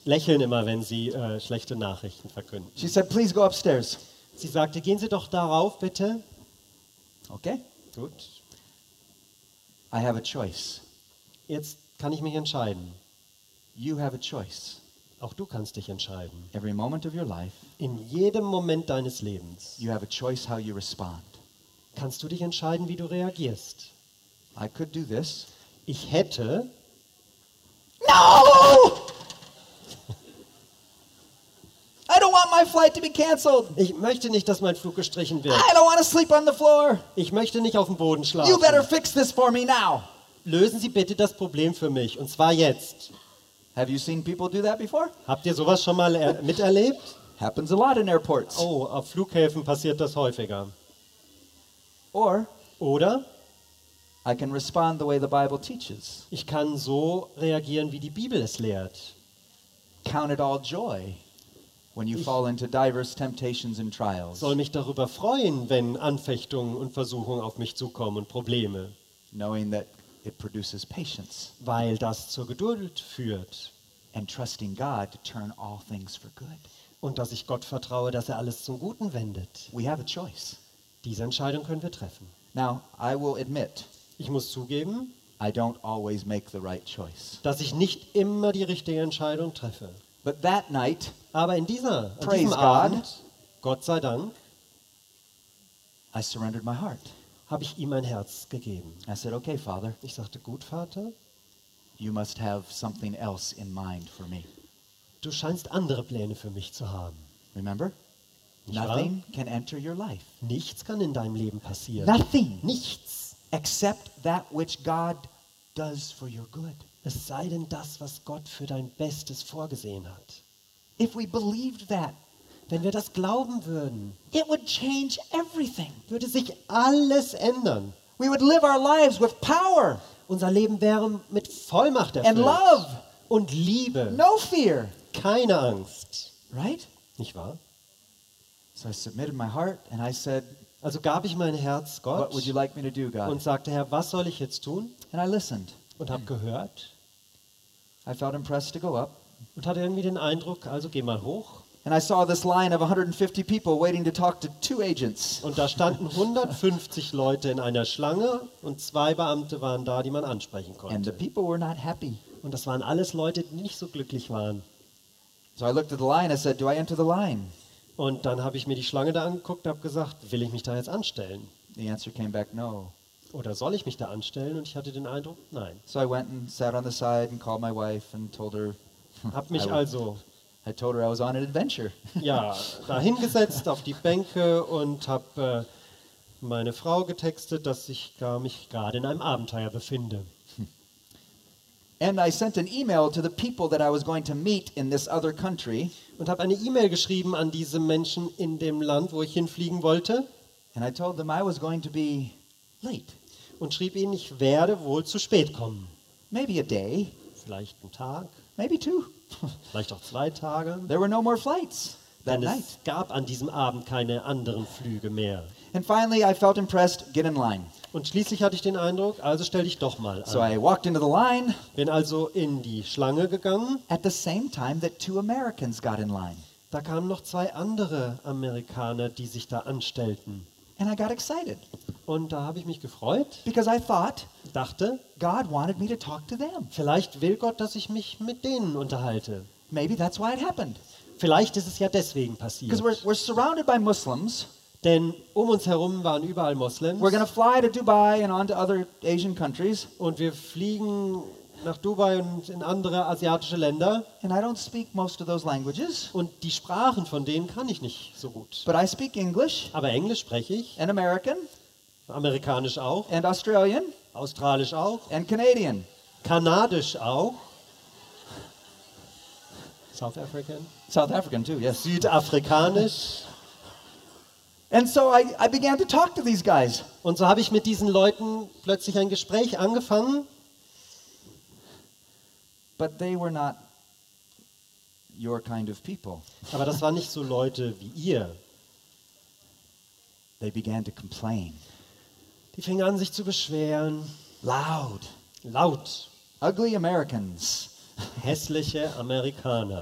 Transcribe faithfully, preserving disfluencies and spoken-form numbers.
lächeln immer, wenn sie äh, schlechte Nachrichten verkünden. She said, please go upstairs. Sie sagte, gehen Sie doch darauf, bitte. Okay. Gut, I have a choice. jetzt kann ich mich entscheiden. You have a choice. Auch du kannst dich entscheiden. Every moment of your life, In jedem Moment deines Lebens you have a choice how you respond. kannst du dich entscheiden, wie du reagierst. I could do this. Ich hätte, No! I don't want my flight to be canceled. ich möchte nicht, dass mein Flug gestrichen wird. I don't want to sleep on the floor. Ich möchte nicht auf dem Boden You better schlafen. fix this for me now. Lösen Sie bitte das Problem für mich, und zwar jetzt. Have you seen people do that before? Habt ihr sowas schon mal er- miterlebt? Happens a lot in airports. Oh, auf Flughäfen passiert das häufiger. Or Oder I can respond the way the Bible teaches. ich kann so reagieren, wie die Bibel es lehrt. Count it all joy when you Ich- fall into diverse temptations and trials, Soll mich darüber freuen, wenn Anfechtungen und Versuchungen auf mich zukommen und Probleme, knowing that it produces patience weil das zur Geduld führt and trusting God to turn all things for good. und dass ich Gott vertraue, dass er alles zum Guten wendet. We have a choice. Diese Entscheidung können wir treffen. Now, I will admit, Ich muss zugeben, I don't always make the right choice. dass ich nicht immer die richtige Entscheidung treffe. But that night, Aber in dieser, an Praise diesem God. Abend, Gott sei Dank, I surrendered my heart. habe ich ihm mein Herz gegeben. I said, okay, Father, Ich sagte, gut, Vater, you must have something else in mind for me. du scheinst andere Pläne für mich zu haben. Remember? Nicht wahr? Nothing can enter your life. Nichts kann in deinem Leben passieren. Nothing Nichts. except that which God does for your good. Es sei denn das, was Gott für dein Bestes vorgesehen hat. If we believed that, Wenn wir das glauben würden, it would change everything. würde sich alles ändern. We would live our lives with power Unser Leben wäre mit Vollmacht and erfüllt. love, Und Liebe. no fear, Keine Angst. right? Nicht wahr? So I submitted my heart and I said, Also gab ich mein Herz what Gott would you like me to do, God? und sagte, Herr, was soll ich jetzt tun? And I listened. Und habe gehört I felt impressed to go up. und hatte irgendwie den Eindruck, also geh mal hoch. And I saw this line of one hundred fifty people waiting to talk to two agents. Und da standen hundertfünfzig Leute in einer Schlange und zwei Beamte waren da, die man ansprechen And the konnte. people were not happy. Und das waren alles Leute, die nicht so glücklich waren. So I looked at the line. I said, do I enter the line? Und dann habe ich mir die Schlange da angeguckt und habe gesagt, will ich mich da jetzt anstellen? The answer came back, no. Oder soll ich mich da anstellen? Und ich hatte den Eindruck, nein. So I went and sat on the side and called my wife and told her, Habe I, mich also I told her I was on an adventure. ja, da hingesetzt auf die Bänke und habe äh, meine Frau getextet, dass ich gar, mich gerade in einem Abenteuer befinde. And I sent an email to the people that I was going to meet in this other country. Und habe eine E-Mail geschrieben an diese Menschen in dem Land, wo ich hinfliegen wollte. And I told them I was going to be late. Und schrieb ihnen, ich werde wohl zu spät kommen. Maybe a day, Vielleicht einen Tag, maybe two. vielleicht auch zwei Tage. There were no more flights that Denn night. es gab an diesem Abend keine anderen Flüge mehr. And finally I felt impressed, get in line. Und schließlich hatte ich den Eindruck, also stell dich doch mal So an. I walked into the line Bin also in die Schlange gegangen. at the same time that two Americans got in line. Da kamen noch zwei andere Amerikaner, die sich da anstellten. And I got excited Und da habe ich mich gefreut, because I thought dachte, God wanted me to talk to them. vielleicht will Gott, dass ich mich mit denen unterhalte. Maybe that's why it happened. Vielleicht ist es ja deswegen passiert. Because we're, we're surrounded by Muslims. Denn um uns herum waren überall Moslems. We're going to fly to Dubai and on to other Asian countries. Und wir fliegen nach Dubai und in andere asiatische Länder. And I don't speak most of those languages. Und die Sprachen von denen kann ich nicht so gut. But I speak English Aber Englisch spreche ich, and American Amerikanisch auch, and Australian Australisch auch, and Canadian. Kanadisch auch, South African, South African too, yes. Südafrikanisch. And so I, I began to talk to these guys. Und so habe ich mit diesen Leuten plötzlich ein Gespräch angefangen. But they were not your kind of people. Aber das waren nicht so Leute wie ihr. They began to complain. Die fingen an, sich zu beschweren. Loud. Laut. Ugly Americans. Hässliche Amerikaner.